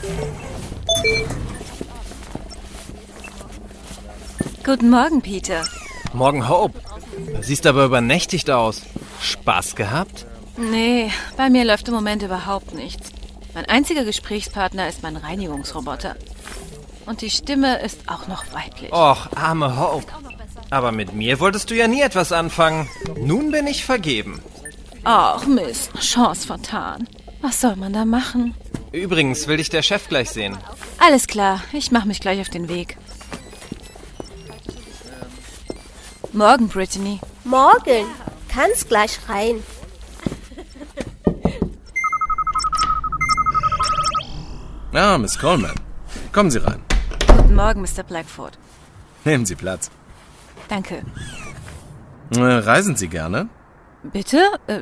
Guten Morgen, Peter. Morgen, Hope. Siehst aber übernächtigt aus. Spaß gehabt? Nee, bei mir läuft im Moment überhaupt nichts. Mein einziger Gesprächspartner ist mein Reinigungsroboter. Und die Stimme ist auch noch weiblich. Och, arme Hope. Aber mit mir wolltest du ja nie etwas anfangen. Nun bin ich vergeben. Ach Mist, Chance vertan. Was soll man da machen? Übrigens will dich der Chef gleich sehen. Alles klar, ich mache mich gleich auf den Weg. Morgen, Brittany. Morgen. Kannst gleich rein. Ah, Miss Coleman. Kommen Sie rein. Guten Morgen, Mr. Blackford. Nehmen Sie Platz. Danke. Reisen Sie gerne? Bitte?